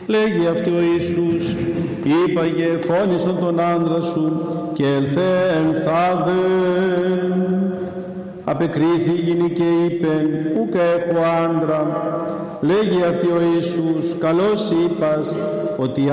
Λέγει αυτή ο Ιησούς, είπαγε φώνησον τον άντρα σου και ελθέν θάδε. Απεκρίθη η γυνή και είπεν, ουκ έχω άντρα. Λέγει αυτή ο Ιησούς, καλώς είπας ότι